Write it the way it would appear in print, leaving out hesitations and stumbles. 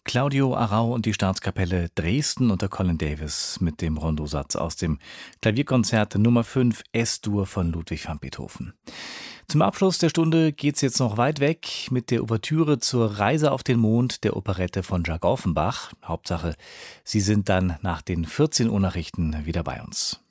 Claudio Arrau und die Staatskapelle Dresden unter Colin Davis mit dem Rondosatz aus dem Klavierkonzert Nummer 5 S-Dur von Ludwig van Beethoven. Zum Abschluss der Stunde geht's jetzt noch weit weg mit der Ouvertüre zur Reise auf den Mond der Operette von Jacques Offenbach. Hauptsache, Sie sind dann nach den 14 Uhr Nachrichten wieder bei uns.